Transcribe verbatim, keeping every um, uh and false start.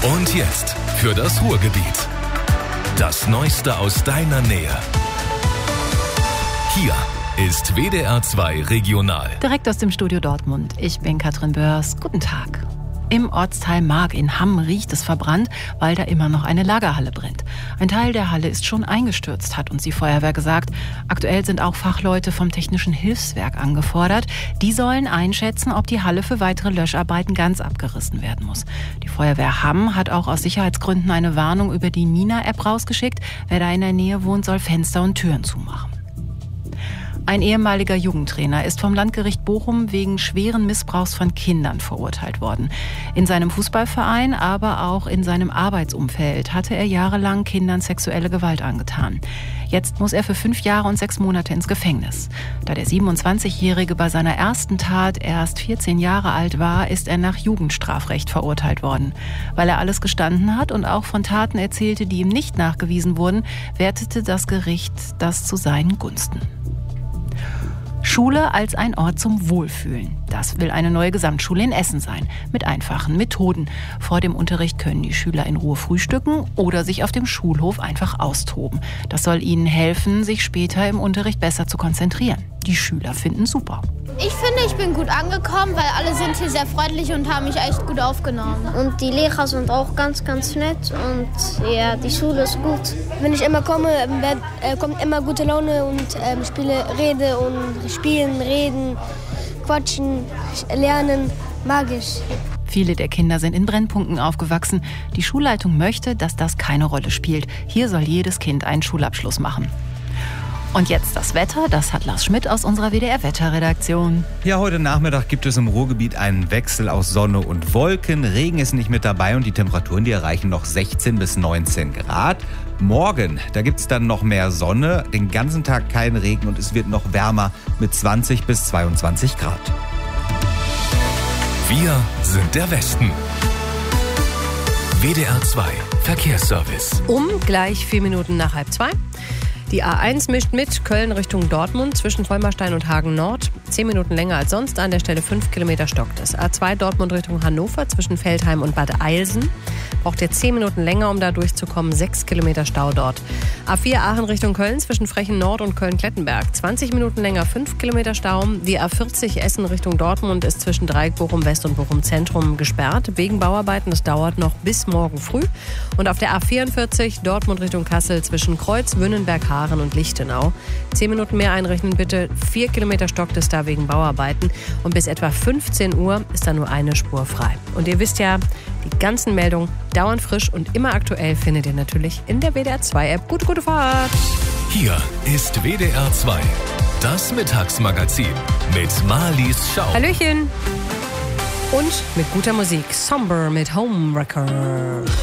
Und jetzt für das Ruhrgebiet. Das Neueste aus deiner Nähe. Hier ist W D R zwei Regional. Direkt aus dem Studio Dortmund. Ich bin Katrin Börs. Guten Tag. Im Ortsteil Mark in Hamm riecht es verbrannt, weil da immer noch eine Lagerhalle brennt. Ein Teil der Halle ist schon eingestürzt, hat uns die Feuerwehr gesagt. Aktuell sind auch Fachleute vom Technischen Hilfswerk angefordert. Die sollen einschätzen, ob die Halle für weitere Löscharbeiten ganz abgerissen werden muss. Die Feuerwehr Hamm hat auch aus Sicherheitsgründen eine Warnung über die Nina-App rausgeschickt. Wer da in der Nähe wohnt, soll Fenster und Türen zumachen. Ein ehemaliger Jugendtrainer ist vom Landgericht Bochum wegen schweren Missbrauchs von Kindern verurteilt worden. In seinem Fußballverein, aber auch in seinem Arbeitsumfeld hatte er jahrelang Kindern sexuelle Gewalt angetan. Jetzt muss er für fünf Jahre und sechs Monate ins Gefängnis. Da der siebenundzwanzigjährige bei seiner ersten Tat erst vierzehn Jahre alt war, ist er nach Jugendstrafrecht verurteilt worden. Weil er alles gestanden hat und auch von Taten erzählte, die ihm nicht nachgewiesen wurden, wertete das Gericht das zu seinen Gunsten. Schule als ein Ort zum Wohlfühlen. Das will eine neue Gesamtschule in Essen sein. Mit einfachen Methoden. Vor dem Unterricht können die Schüler in Ruhe frühstücken oder sich auf dem Schulhof einfach austoben. Das soll ihnen helfen, sich später im Unterricht besser zu konzentrieren. Die Schüler finden super. Ich finde, ich bin gut angekommen, weil alle sind hier sehr freundlich und haben mich echt gut aufgenommen. Und die Lehrer sind auch ganz, ganz nett und ja, die Schule ist gut. Wenn ich immer komme, werd, äh, kommt immer gute Laune und äh, spiele, rede und spielen, reden, quatschen, lernen, mag ich. Viele der Kinder sind in Brennpunkten aufgewachsen. Die Schulleitung möchte, dass das keine Rolle spielt. Hier soll jedes Kind einen Schulabschluss machen. Und jetzt das Wetter, das hat Lars Schmidt aus unserer W D R-Wetterredaktion. Ja, heute Nachmittag gibt es im Ruhrgebiet einen Wechsel aus Sonne und Wolken. Regen ist nicht mit dabei und die Temperaturen, die erreichen noch sechzehn bis neunzehn Grad. Morgen, da gibt es dann noch mehr Sonne, den ganzen Tag kein Regen und es wird noch wärmer mit zwanzig bis zweiundzwanzig Grad. Wir sind der Westen. W D R zwei Verkehrsservice. Um gleich vier Minuten nach halb zwei. Die A eins mischt mit Köln Richtung Dortmund zwischen Vollmerstein und Hagen Nord. Zehn Minuten länger als sonst, an der Stelle fünf Kilometer stockt es. A zwei Dortmund Richtung Hannover zwischen Veltheim und Bad Eilsen. Braucht ihr zehn Minuten länger, um da durchzukommen. Sechs Kilometer Stau dort. A vier Aachen Richtung Köln zwischen Frechen Nord und Köln-Klettenberg. zwanzig Minuten länger, fünf Kilometer Stau. Die A vierzig Essen Richtung Dortmund ist zwischen Dreieck Bochum West und Bochum Zentrum gesperrt. Wegen Bauarbeiten, das dauert noch bis morgen früh. Und auf der A vierundvierzig Dortmund Richtung Kassel zwischen Kreuz, Wünnenberg, Haaren und Lichtenau. Zehn Minuten mehr einrechnen bitte. Vier Kilometer stockt es da wegen Bauarbeiten. Und bis etwa fünfzehn Uhr ist da nur eine Spur frei. Und ihr wisst ja, die ganzen Meldungen dauernd frisch und immer aktuell findet ihr natürlich in der W D R zwei App. Gute, gute Fahrt! Hier ist W D R zwei, das Mittagsmagazin mit Marlies Schau. Hallöchen! Und mit guter Musik. Somber mit Homewrecker.